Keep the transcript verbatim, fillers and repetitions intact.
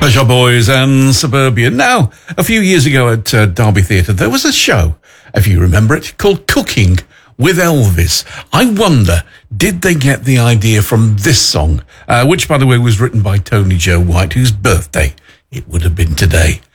Pleasure Boys and Suburbian. Now, a few years ago at uh, Derby Theatre, there was a show, if you remember it, called Cooking with Elvis. I wonder, did they get the idea from this song, uh, which, by the way, was written by Tony Joe White, whose birthday it would have been today.